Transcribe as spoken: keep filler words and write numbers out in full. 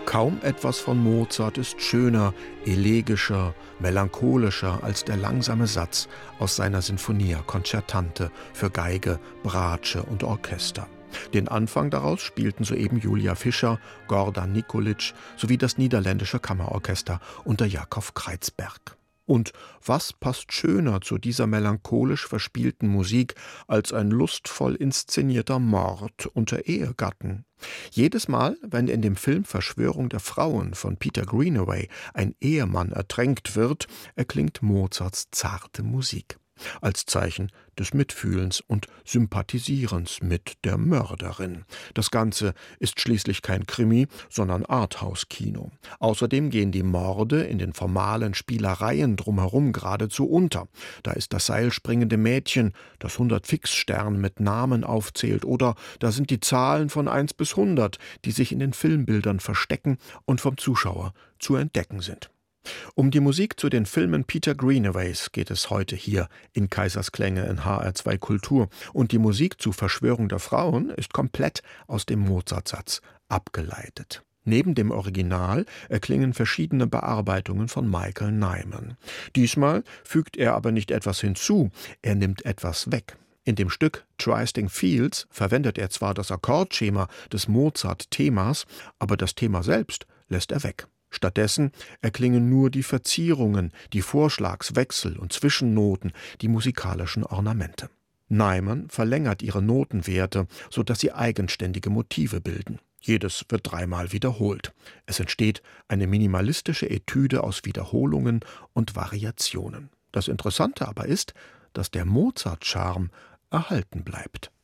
Kaum etwas von Mozart ist schöner, elegischer, melancholischer als der langsame Satz aus seiner Sinfonia Concertante für Geige, Bratsche und Orchester. Den Anfang daraus spielten soeben Julia Fischer, Gordan Nikolic sowie das niederländische Kammerorchester unter Jakob Kreizberg. Und was passt schöner zu dieser melancholisch verspielten Musik als ein lustvoll inszenierter Mord unter Ehegatten? Jedes Mal, wenn in dem Film Verschwörung der Frauen von Peter Greenaway ein Ehemann ertränkt wird, erklingt Mozarts zarte Musik. Als Zeichen des Mitfühlens und Sympathisierens mit der Mörderin. Das Ganze ist schließlich kein Krimi, sondern Arthouse-Kino. Außerdem gehen die Morde in den formalen Spielereien drumherum geradezu unter. Da ist das seilspringende Mädchen, das hundert Fixstern mit Namen aufzählt, oder da sind die Zahlen von eins bis hundert, die sich in den Filmbildern verstecken und vom Zuschauer zu entdecken sind. Um die Musik zu den Filmen Peter Greenaways geht es heute hier in Kaisersklänge in H R zwei Kultur. Und die Musik zu Verschwörung der Frauen ist komplett aus dem Mozartsatz abgeleitet. Neben dem Original erklingen verschiedene Bearbeitungen von Michael Nyman. Diesmal fügt er aber nicht etwas hinzu, er nimmt etwas weg. In dem Stück Trysting Fields verwendet er zwar das Akkordschema des Mozart-Themas, aber das Thema selbst lässt er weg. Stattdessen erklingen nur die Verzierungen, die Vorschlagswechsel und Zwischennoten, die musikalischen Ornamente. Nyman verlängert ihre Notenwerte, sodass sie eigenständige Motive bilden. Jedes wird dreimal wiederholt. Es entsteht eine minimalistische Etüde aus Wiederholungen und Variationen. Das Interessante aber ist, dass der Mozart-Charme erhalten bleibt.